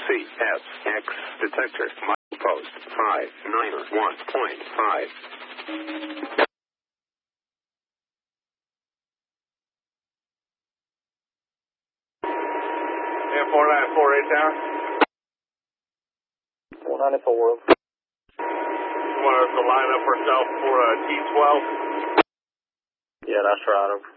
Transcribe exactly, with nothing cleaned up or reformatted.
C S X detector, milepost five nine one point five. And four nine four eight tower. four ninety-four. You want us to line up ourselves for a T twelve? Yeah, that's right.